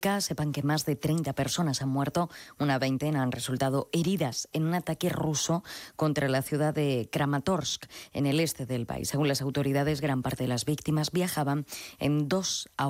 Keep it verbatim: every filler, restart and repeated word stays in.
Sepan que más de treinta personas han muerto, una veintena han resultado heridas en un ataque ruso contra la ciudad de Kramatorsk, en el este del país. Según las autoridades, gran parte de las víctimas viajaban en dos